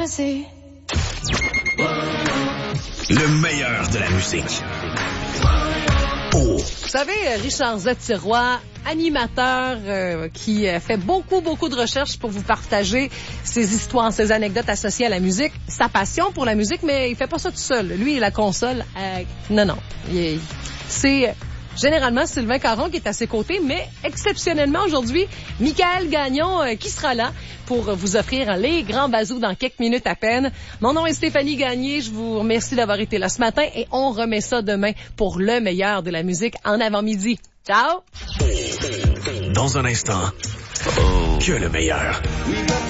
pressé. Le meilleur de la musique. Oh. Vous savez, Richard Z. Sirois, animateur qui fait beaucoup de recherches pour vous partager ses histoires, ses anecdotes associées à la musique, sa passion pour la musique, mais il fait pas ça tout seul. Lui, la console, non. C'est généralement Sylvain Caron qui est à ses côtés, mais exceptionnellement aujourd'hui, Michael Gagnon qui sera là pour vous offrir les grands bazous dans quelques minutes à peine. Mon nom est Stéphanie Gagné, je vous remercie d'avoir été là ce matin et on remet ça demain pour le meilleur de la musique en avant-midi. Ciao! Dans un instant, que le meilleur.